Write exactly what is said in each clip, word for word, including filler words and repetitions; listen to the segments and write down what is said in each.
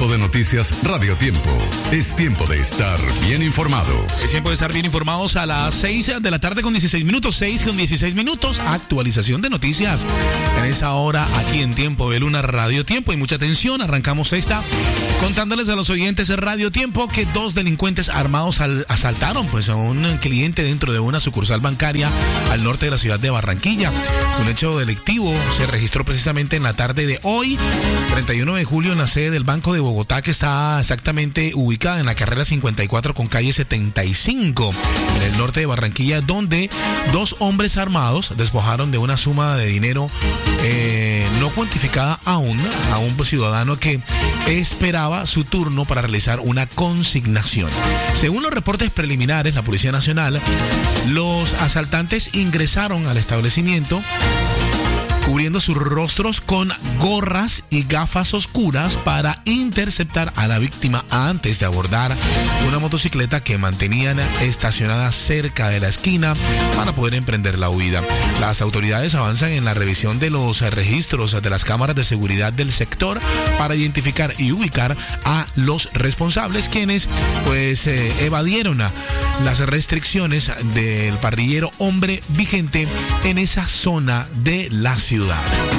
Tiempo de Noticias Radio Tiempo. Es tiempo de estar bien informados. Es tiempo de estar bien informados a las seis de la tarde con dieciséis minutos. seis con dieciséis minutos. Actualización de noticias en esa hora aquí en Tiempo de Luna Radio Tiempo. Y mucha atención, arrancamos esta contándoles a los oyentes de Radio Tiempo que dos delincuentes armados al, asaltaron pues a un cliente dentro de una sucursal bancaria al norte de la ciudad de Barranquilla. Un hecho delictivo se registró precisamente en la tarde de hoy, treinta y uno de julio, en la sede del Banco de Bogotá, que está exactamente ubicada en la carrera cincuenta y cuatro con calle setenta y cinco, en el norte de Barranquilla, donde dos hombres armados despojaron de una suma de dinero eh, no cuantificada aún a un ciudadano que esperaba su turno para realizar una consignación. Según los reportes preliminares, la Policía Nacional, los asaltantes ingresaron al establecimiento cubriendo sus rostros con gorras y gafas oscuras para interceptar a la víctima antes de abordar una motocicleta que mantenían estacionada cerca de la esquina para poder emprender la huida. Las autoridades avanzan en la revisión de los registros de las cámaras de seguridad del sector para identificar y ubicar a los responsables, quienes pues eh, evadieron las restricciones del parrillero hombre vigente en esa zona de la ciudad. Ciudad.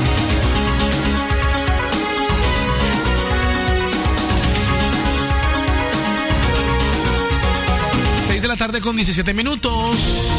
seis de la tarde con diecisiete minutos.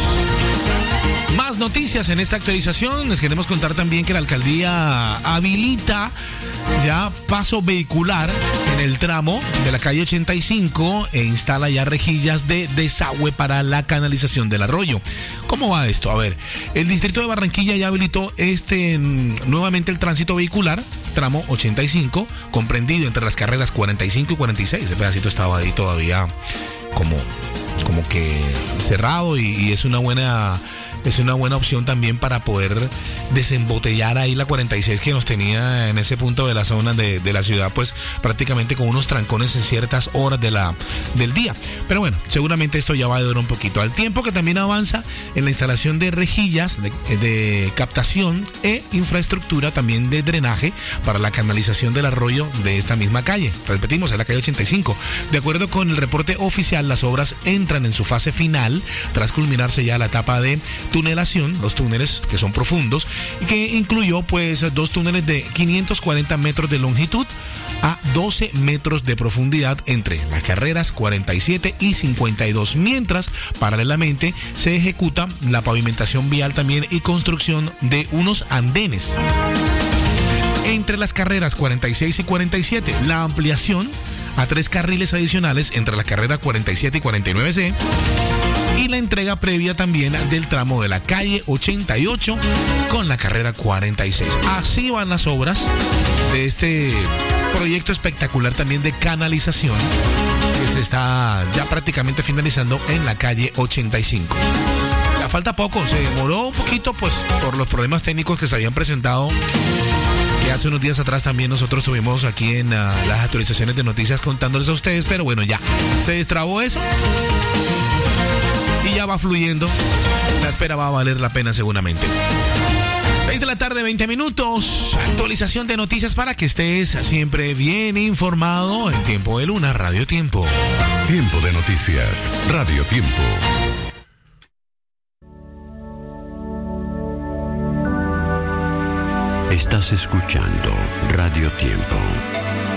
Más noticias en esta actualización. Les queremos contar también que la alcaldía habilita ya paso vehicular en el tramo de la calle ochenta y cinco e instala ya rejillas de desagüe para la canalización del arroyo. ¿Cómo va esto? A ver, el distrito de Barranquilla ya habilitó este nuevamente el tránsito vehicular, tramo ochenta y cinco, comprendido entre las carreras cuarenta y cinco y cuarenta y seis. Ese pedacito estaba ahí todavía como, como que cerrado y, y es una buena... Es una buena opción también para poder desembotellar ahí la cuarenta y seis, que nos tenía en ese punto de la zona de, de la ciudad, pues prácticamente con unos trancones en ciertas horas de la, del día. Pero bueno, seguramente esto ya va a durar un poquito. Al tiempo que también avanza en la instalación de rejillas de, de captación e infraestructura también de drenaje para la canalización del arroyo de esta misma calle. Repetimos, es la calle ochenta y cinco. De acuerdo con el reporte oficial, las obras entran en su fase final tras culminarse ya la etapa de tunelación, los túneles que son profundos y que incluyó pues dos túneles de quinientos cuarenta metros de longitud a doce metros de profundidad entre las carreras cuarenta y siete y cincuenta y dos, mientras paralelamente se ejecuta la pavimentación vial también y construcción de unos andenes entre las carreras cuarenta y seis y cuarenta y siete, la ampliación a tres carriles adicionales entre la carrera cuarenta y siete y cuarenta y nueve C y la entrega previa también del tramo de la calle ochenta y ocho con la carrera cuarenta y seis. Así van las obras de este proyecto espectacular también de canalización que se está ya prácticamente finalizando en la calle ochenta y cinco. Ya falta poco, se demoró un poquito pues por los problemas técnicos que se habían presentado, que hace unos días atrás también nosotros tuvimos aquí en uh, las actualizaciones de noticias contándoles a ustedes, pero bueno, ya se destrabó eso y ya va fluyendo. La espera va a valer la pena seguramente. seis de la tarde, veinte minutos. Actualización de noticias para que estés siempre bien informado en Tiempo de Luna Radio Tiempo. Tiempo de Noticias Radio Tiempo. Estás escuchando Radio Tiempo.